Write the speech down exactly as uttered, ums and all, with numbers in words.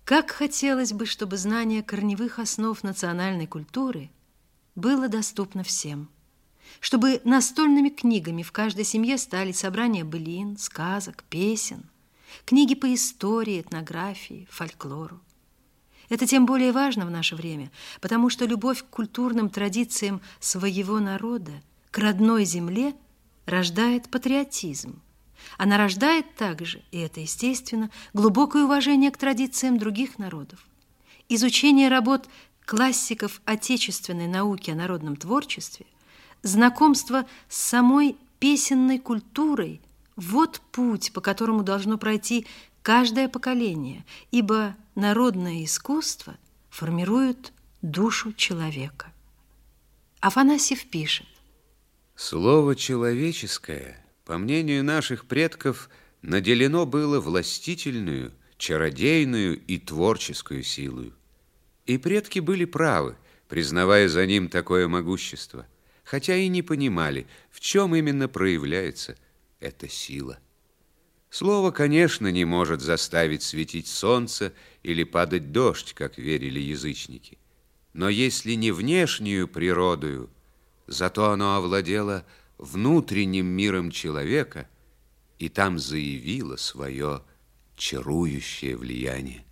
Как хотелось бы, чтобы знание корневых основ национальной культуры было доступно всем, чтобы настольными книгами в каждой семье стали собрания былин, сказок, песен, книги по истории, этнографии, фольклору. Это тем более важно в наше время, потому что любовь к культурным традициям своего народа, к родной земле рождает патриотизм. Она рождает также, и это естественно, глубокое уважение к традициям других народов. Изучение работ классиков отечественной науки о народном творчестве, знакомство с самой песенной культурой – вот путь, по которому должно пройти каждое поколение, ибо народное искусство формирует душу человека. Афанасьев пишет: «Слово человеческое, по мнению наших предков, наделено было властительную, чародейную и творческую силою. И предки были правы, признавая за ним такое могущество, хотя и не понимали, в чем именно проявляется эта сила. Слово, конечно, не может заставить светить солнце или падать дождь, как верили язычники, но если не внешнюю природою, зато оно овладело внутренним миром человека и там заявило свое чарующее влияние.